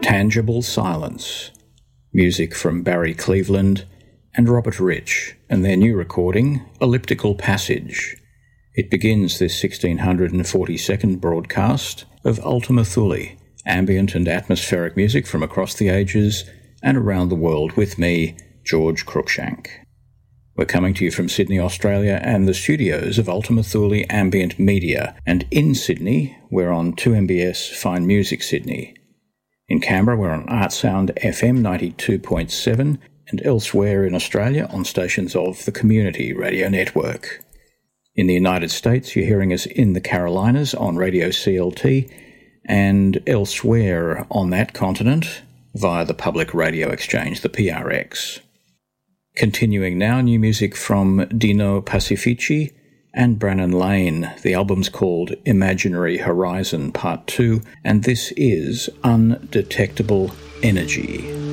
Tangible Silence, music from Barry Cleveland and Robert Rich, and their new recording, Elliptical Passage. It begins this 1642nd broadcast of Ultima Thule, ambient and atmospheric music from across the ages and around the world with me, George Cruikshank. We're coming to you from Sydney, Australia, and the studios of Ultima Thule Ambient Media, and in Sydney, we're on 2MBS Fine Music Sydney. In Canberra, we're on Artsound FM 92.7, and elsewhere in Australia on stations of the Community Radio Network. In the United States, you're hearing us in the Carolinas on Radio CLT, and elsewhere on that continent via the Public Radio Exchange, the PRX. Continuing now, new music from Dino Pacifici and Brannon Lane. The album's called Imaginary Horizon Part 2, and this is Undetectable Energy.